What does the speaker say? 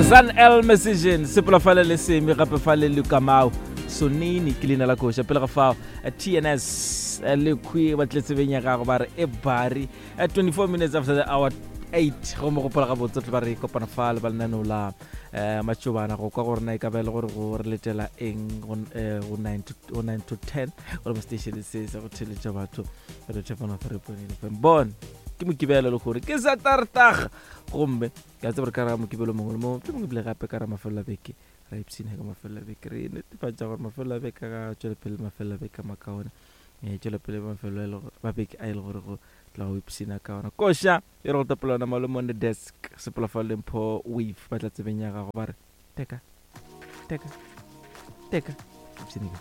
San El Messaging sepela fale le semi gape fale le kamao sonini kilina la kosha pele ga fao TNS le khui ba tletse benya ga go ba re e bari at 24 minutes after the hour 8 go mo go pela ga botse ba re kopana fale ba lena no la machobana go kwa gore na e ka ba le gore go re letela eng go 9 to 10 go mo station se go theletša batho ba re tshepana 3.5 bon ke mo kibela le gore ke sa tartag gombe ka tse re ka ra mo kibelo mongwe mo ke mo bile gape ka ra mafela beke ra ipsina ga mafela beke re ne tfatsa gore mafela beke ga tswele pele mafela beke makaone tswele pele mafela le ba beke a ile gore go tla go ipsina ka ona kosha e re go tapelana malome on the desk sepela fa lempo wave ba tla tsebenya ga go ba re teka ipsina